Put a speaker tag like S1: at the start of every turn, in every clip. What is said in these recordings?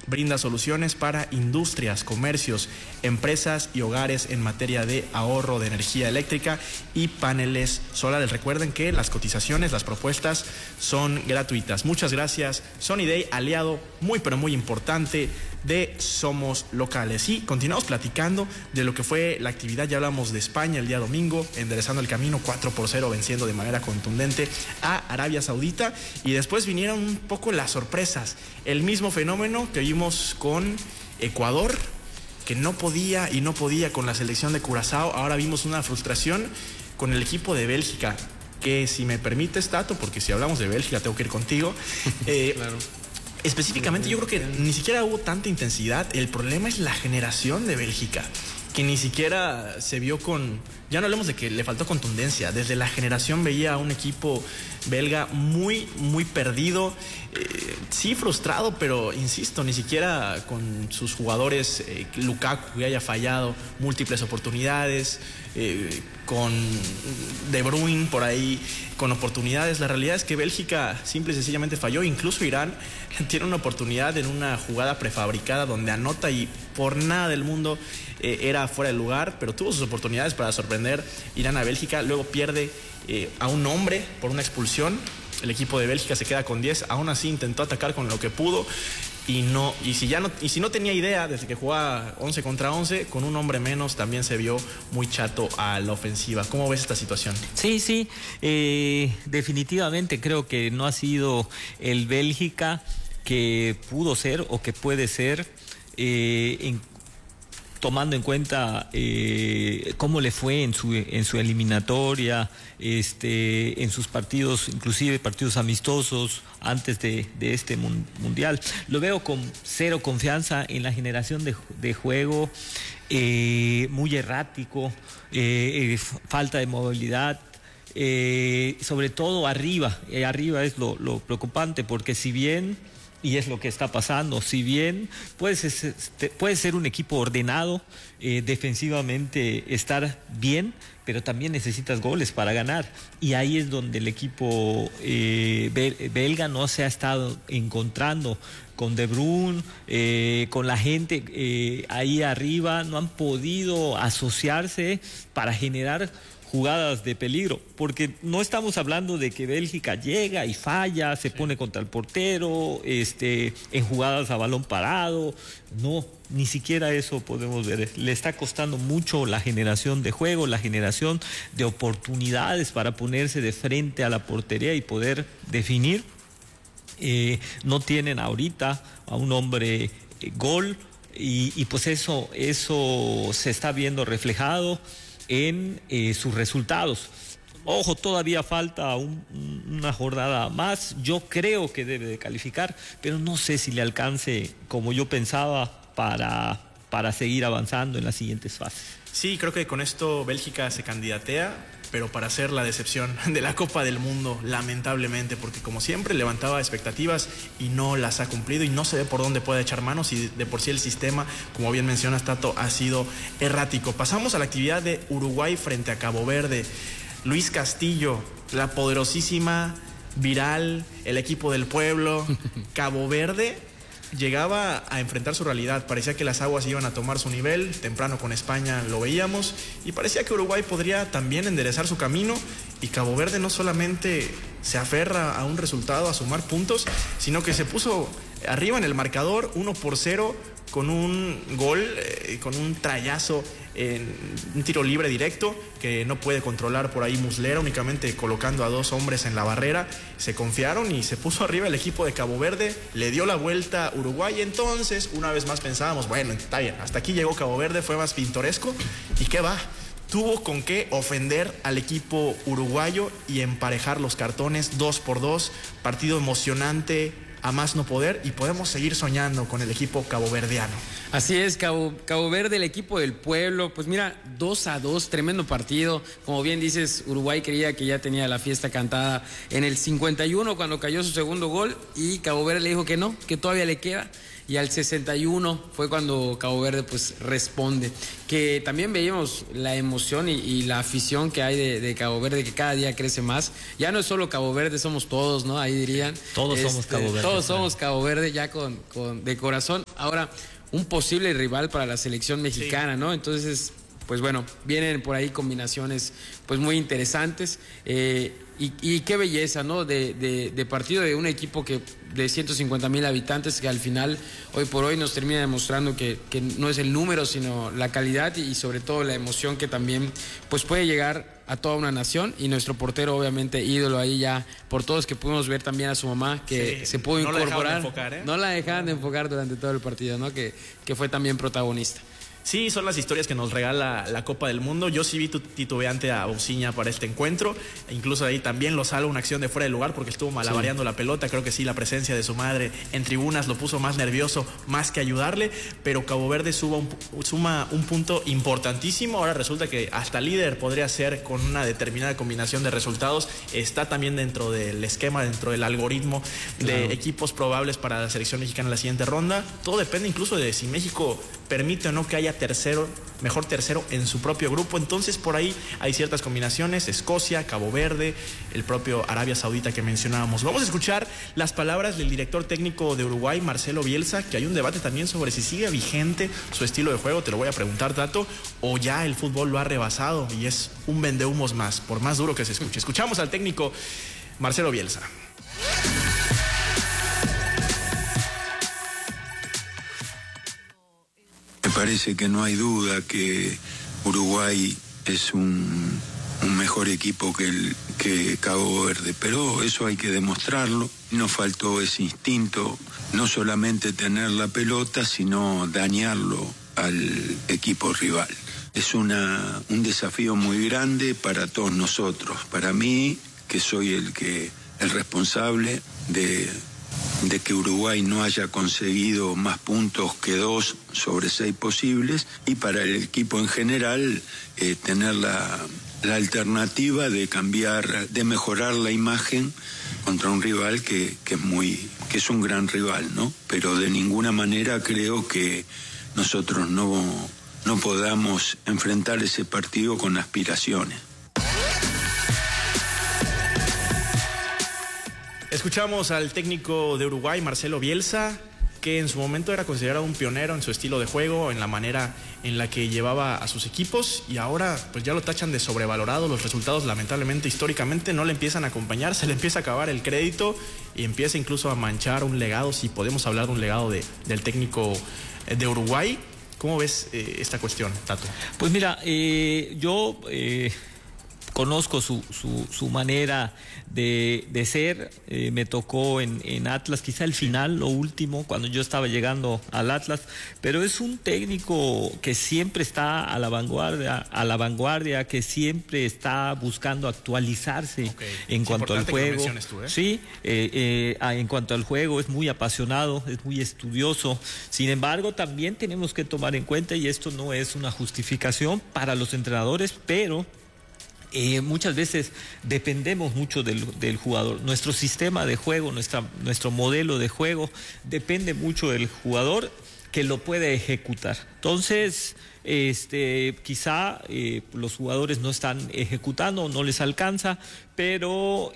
S1: brinda soluciones para industrias, comercios, empresas y hogares en materia de ahorro de energía eléctrica y paneles solares. Recuerden que las cotizaciones, las propuestas son gratuitas. Muchas gracias, Sony Day, aliado muy pero muy importante de Somos Locales. Y continuamos platicando de lo que fue la actividad. Ya hablamos de España el día domingo, enderezando el camino 4-0, venciendo de manera contundente a Arabia Saudita. Y después vinieron un poco las sorpresas. El mismo fenómeno que vimos con Ecuador, que no podía con la selección de Curazao. Ahora vimos una frustración con el equipo de Bélgica, que si me permites, Tato, porque si hablamos de Bélgica tengo que ir contigo.
S2: Claro.
S1: Específicamente yo creo que ni siquiera hubo tanta intensidad. El problema es la generación de Bélgica, que ni siquiera se vio con... Ya no hablemos de que le faltó contundencia. Desde la generación veía a un equipo belga muy, muy perdido. Sí, frustrado, pero insisto, ni siquiera con sus jugadores, Lukaku, que haya fallado múltiples oportunidades, con De Bruyne por ahí, con oportunidades. La realidad es que Bélgica simple y sencillamente falló. Incluso Irán tiene una oportunidad en una jugada prefabricada donde anota y por nada del mundo era fuera de lugar, pero tuvo sus oportunidades para sorprender Irán a Bélgica. Luego pierde a un hombre por una expulsión. El equipo de Bélgica se queda con 10. Aún así intentó atacar con lo que pudo y si no tenía idea desde que jugaba 11 contra 11, con un hombre menos también se vio muy chato a la ofensiva. ¿Cómo ves esta situación?
S3: Sí, definitivamente creo que no ha sido el Bélgica que pudo ser o que puede ser, tomando en cuenta cómo le fue en su eliminatoria, en sus partidos, inclusive partidos amistosos antes de este mundial. Lo veo con cero confianza en la generación de juego, muy errático, falta de movilidad. Sobre todo arriba es lo preocupante, porque si bien, y es lo que está pasando, si bien puede ser un equipo ordenado, defensivamente estar bien, pero también necesitas goles para ganar, y ahí es donde el equipo belga no se ha estado encontrando con De Bruyne, con la gente ahí arriba. No han podido asociarse para generar jugadas de peligro, porque no estamos hablando de que Bélgica llega y falla, se pone contra el portero, en jugadas a balón parado. No, ni siquiera eso podemos ver. Le está costando mucho la generación de juego, la generación de oportunidades para ponerse de frente a la portería y poder definir. No tienen ahorita a un hombre gol, y pues eso se está viendo reflejado en sus resultados. Ojo, todavía falta una jornada más. Yo creo que debe de calificar, pero no sé si le alcance como yo pensaba para seguir avanzando en las siguientes fases.
S1: Sí, creo que con esto Bélgica se candidatea, pero para ser la decepción de la Copa del Mundo, lamentablemente, porque como siempre levantaba expectativas y no las ha cumplido, y no se ve por dónde puede echar manos, y de por sí el sistema, como bien mencionas, Tato, ha sido errático. Pasamos a la actividad de Uruguay frente a Cabo Verde. Luis Castillo, la poderosísima, viral, el equipo del pueblo, Cabo Verde llegaba a enfrentar su realidad. Parecía que las aguas iban a tomar su nivel. Temprano con España lo veíamos, y parecía que Uruguay podría también enderezar su camino, y Cabo Verde no solamente se aferra a un resultado, a sumar puntos, sino que se puso arriba en el marcador 1-0 con un gol, con un trayazo en un tiro libre directo que no puede controlar por ahí Muslera, únicamente colocando a dos hombres en la barrera. Se confiaron y se puso arriba el equipo de Cabo Verde, le dio la vuelta a Uruguay. Entonces, una vez más pensábamos, bueno, está bien, hasta aquí llegó Cabo Verde, fue más pintoresco, y qué va, tuvo con qué ofender al equipo uruguayo y emparejar los cartones 2-2, partido emocionante a más no poder, y podemos seguir soñando con el equipo caboverdiano.
S2: Así es, Cabo Verde, el equipo del pueblo. Pues mira, 2-2, tremendo partido. Como bien dices, Uruguay creía que ya tenía la fiesta cantada en el 51 cuando cayó su segundo gol, y Cabo Verde le dijo que no, que todavía le queda. y al 61 fue cuando Cabo Verde pues responde, que también veíamos la emoción y la afición que hay de Cabo Verde, que cada día crece más. Ya no es solo Cabo Verde, somos todos, ¿no? Ahí dirían.
S3: Todos somos Cabo Verde.
S2: Todos somos Cabo Verde ya de corazón. Ahora, un posible rival para la selección mexicana, sí, ¿no? Entonces, pues bueno, vienen por ahí combinaciones pues muy interesantes. Y qué belleza, ¿no? De partido de un equipo de 150,000 habitantes que al final, hoy por hoy, nos termina demostrando que no es el número, sino la calidad y sobre todo la emoción que también pues puede llegar a toda una nación. Y nuestro portero, obviamente, ídolo ahí ya por todos, que pudimos ver también a su mamá, que sí, se pudo incorporar. No la dejaban de enfocar durante todo el partido, ¿no? Que fue también protagonista.
S1: Sí, son las historias que nos regala la Copa del Mundo. Yo sí vi titubeante a Bociña para este encuentro. Incluso ahí también lo salva una acción de fuera de lugar porque estuvo malabareando la pelota. Creo que sí, la presencia de su madre en tribunas lo puso más nervioso, más que ayudarle. Pero Cabo Verde suma un punto importantísimo. Ahora resulta que hasta líder podría ser con una determinada combinación de resultados. Está también dentro del esquema, dentro del algoritmo de equipos probables para la selección mexicana en la siguiente ronda. Todo depende incluso de si México permite o no que haya mejor tercero en su propio grupo. Entonces por ahí hay ciertas combinaciones: Escocia, Cabo Verde, el propio Arabia Saudita que mencionábamos. Vamos a escuchar las palabras del director técnico de Uruguay, Marcelo Bielsa, que hay un debate también sobre si sigue vigente su estilo de juego, te lo voy a preguntar, Tato, o ya el fútbol lo ha rebasado y es un vendehumos más, por más duro que se escuche. Escuchamos al técnico Marcelo Bielsa.
S4: Me parece que no hay duda que Uruguay es un mejor equipo que Cabo Verde, pero eso hay que demostrarlo. Nos faltó ese instinto, no solamente tener la pelota, sino dañarlo al equipo rival. Es un desafío muy grande para todos nosotros, para mí, que soy el responsable de que Uruguay no haya conseguido más puntos que 2 sobre 6 posibles, y para el equipo en general tener la alternativa de cambiar, de mejorar la imagen contra un rival que es un gran rival, ¿no? Pero de ninguna manera creo que nosotros no podamos enfrentar ese partido con aspiraciones.
S1: Escuchamos al técnico de Uruguay, Marcelo Bielsa, que en su momento era considerado un pionero en su estilo de juego, en la manera en la que llevaba a sus equipos, y ahora pues ya lo tachan de sobrevalorado. Los resultados, lamentablemente, históricamente no le empiezan a acompañar, se le empieza a acabar el crédito y empieza incluso a manchar un legado, si podemos hablar de un legado del técnico de Uruguay. ¿Cómo ves esta cuestión, Tato?
S3: Pues mira, yo conozco su manera de ser. Me tocó en Atlas, quizá el final, lo último, cuando yo estaba llegando al Atlas, pero es un técnico que siempre está a la vanguardia, que siempre está buscando actualizarse en cuanto al juego. Sí, en cuanto al juego es muy apasionado, es muy estudioso. Sin embargo, también tenemos que tomar en cuenta, y esto no es una justificación para los entrenadores, pero muchas veces dependemos mucho del jugador. Nuestro sistema de juego, nuestro modelo de juego depende mucho del jugador que lo puede ejecutar. Entonces, quizá los jugadores no están ejecutando, no les alcanza, pero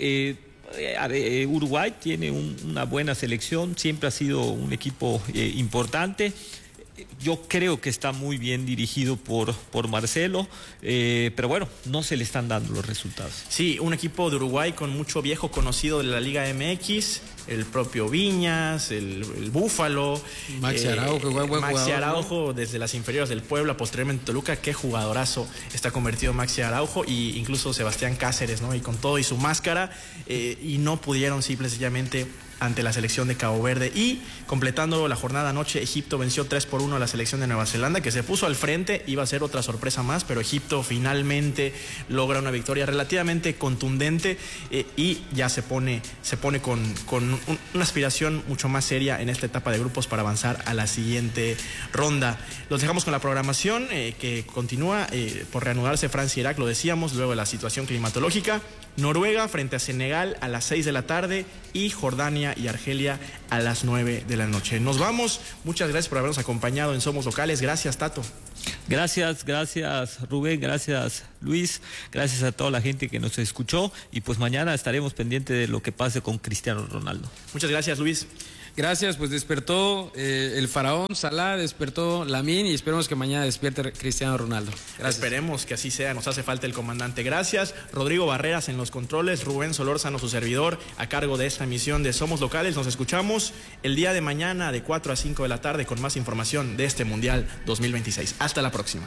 S3: Uruguay tiene una buena selección, siempre ha sido un equipo importante. Yo creo que está muy bien dirigido por Marcelo, pero bueno, no se le están dando los resultados.
S1: Sí, un equipo de Uruguay con mucho viejo conocido de la Liga MX, el propio Viñas, el Búfalo,
S2: Maxi Araujo, buen
S1: Maxi
S2: jugador,
S1: Araujo,
S2: ¿no?
S1: Desde las inferiores del Puebla, posteriormente Toluca. Qué jugadorazo está convertido Maxi Araujo, y incluso Sebastián Cáceres, ¿no? Y con todo y su máscara, y no pudieron simplemente ante la selección de Cabo Verde. Y completando la jornada anoche, Egipto venció 3-1 a la selección de Nueva Zelanda, que se puso al frente. Iba a ser otra sorpresa más, pero Egipto finalmente logra una victoria relativamente contundente, y ya se pone con una aspiración mucho más seria en esta etapa de grupos para avanzar a la siguiente ronda. Los dejamos con la programación que continúa por reanudarse Francia e Irak, lo decíamos, luego de la situación climatológica. Noruega frente a Senegal a las 6 de la tarde y Jordania España y Argelia a las 9 de la noche. Nos vamos. Muchas gracias por habernos acompañado en Somos Locales. Gracias, Tato.
S3: Gracias Rubén, gracias Luis, gracias a toda la gente que nos escuchó y pues mañana estaremos pendientes de lo que pase con Cristiano Ronaldo.
S1: Muchas gracias, Luis.
S2: Gracias, pues despertó el faraón Salah, despertó Lamine y esperemos que mañana despierte Cristiano Ronaldo. Gracias.
S1: Esperemos que así sea, nos hace falta el comandante. Gracias, Rodrigo Barreras en los controles, Rubén Solórzano, su servidor, a cargo de esta emisión de Somos Locales. Nos escuchamos el día de mañana de 4 a 5 de la tarde con más información de este Mundial 2026. Hasta la próxima.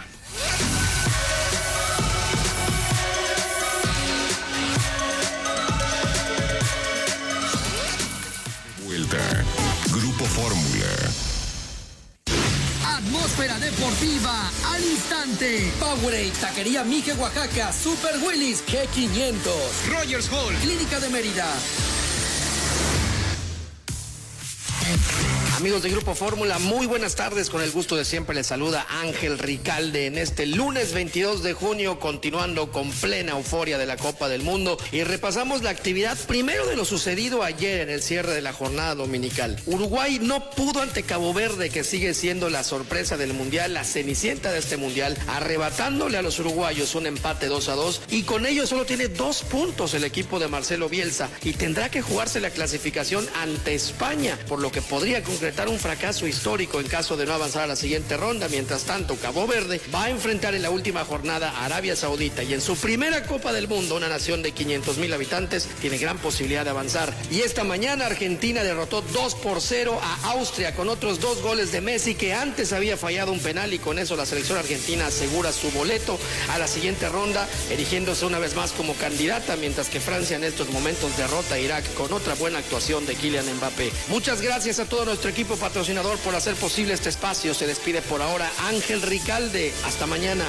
S5: Grupo Fórmula.
S6: Atmósfera deportiva al instante. Powerade, Taquería Mije, Oaxaca, Super Willis, G500, Rogers Hall, Clínica de Mérida.
S7: Amigos de Grupo Fórmula, muy buenas tardes. Con el gusto de siempre les saluda Ángel Ricalde en este lunes 22 de junio, continuando con plena euforia de la Copa del Mundo, y repasamos la actividad primero de lo sucedido ayer en el cierre de la jornada dominical. Uruguay no pudo ante Cabo Verde, que sigue siendo la sorpresa del Mundial, la cenicienta de este Mundial, arrebatándole a los uruguayos un empate 2-2, y con ello solo tiene 2 puntos el equipo de Marcelo Bielsa y tendrá que jugarse la clasificación ante España, por lo que podría concretar un fracaso histórico en caso de no avanzar a la siguiente ronda. Mientras tanto, Cabo Verde va a enfrentar en la última jornada a Arabia Saudita, y en su primera Copa del Mundo, una nación de 500,000 habitantes, tiene gran posibilidad de avanzar. Y esta mañana Argentina derrotó 2-0 a Austria con otros 2 goles de Messi, que antes había fallado un penal, y con eso la selección argentina asegura su boleto a la siguiente ronda, erigiéndose una vez más como candidata, mientras que Francia en estos momentos derrota a Irak con otra buena actuación de Kylian Mbappé. Muchas gracias a todo nuestro equipo patrocinador por hacer posible este espacio. Se despide por ahora Ángel Ricalde. Hasta mañana.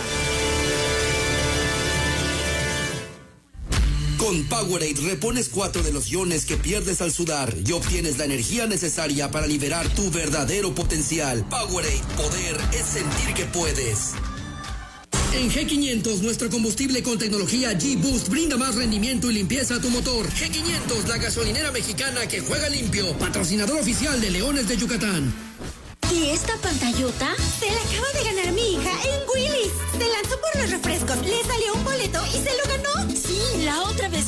S6: Con Powerade repones 4 de los iones que pierdes al sudar y obtienes la energía necesaria para liberar tu verdadero potencial. Powerade, poder es sentir que puedes. En G500, nuestro combustible con tecnología G-Boost brinda más rendimiento y limpieza a tu motor. G500, la gasolinera mexicana que juega limpio. Patrocinador oficial de Leones de Yucatán.
S8: ¿Y esta pantallota? Se la acaba de ganar mi hija en Willis. Se lanzó por los refrescos, le salió un